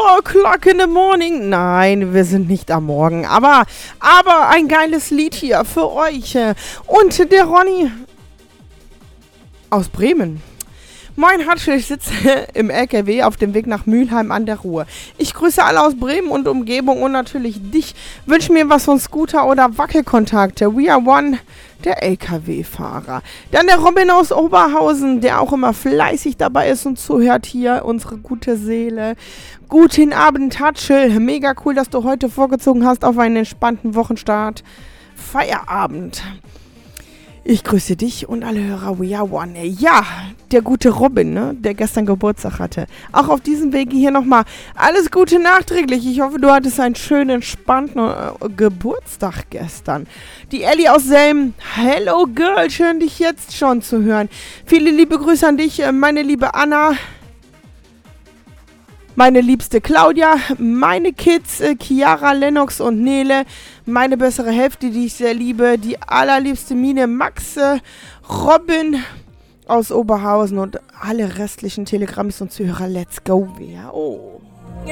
o'clock in the morning. Nein, wir sind nicht am Morgen, aber ein geiles Lied hier für euch. Und der Ronny aus Bremen. Moin Hatschel, ich sitze im LKW auf dem Weg nach Mülheim an der Ruhr. Ich grüße alle aus Bremen und Umgebung und natürlich dich. Wünsche mir was von Scooter oder Wackelkontakte. We are one, der LKW-Fahrer. Dann der Robin aus Oberhausen, der auch immer fleißig dabei ist und zuhört hier. Unsere gute Seele. Guten Abend Hatschel. Mega cool, dass du heute vorgezogen hast auf einen entspannten Wochenstart. Feierabend. Ich grüße dich und alle Hörer We Are One. Ja, der gute Robin, ne, der gestern Geburtstag hatte. Auch auf diesem Wege hier nochmal alles Gute nachträglich. Ich hoffe, du hattest einen schönen, entspannten Geburtstag gestern. Die Ellie aus Selm. Hello Girl, schön dich jetzt schon zu hören. Viele liebe Grüße an dich, meine liebe Anna. Meine liebste Claudia, meine Kids, Chiara, Lennox und Nele, meine bessere Hälfte, die ich sehr liebe, die allerliebste Mine, Max, Robin aus Oberhausen und alle restlichen Telegrammis und Zuhörer. Let's go. Ja, oh.